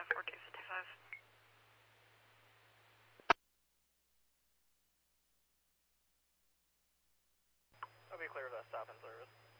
4255. I'll be clear of that stop in service.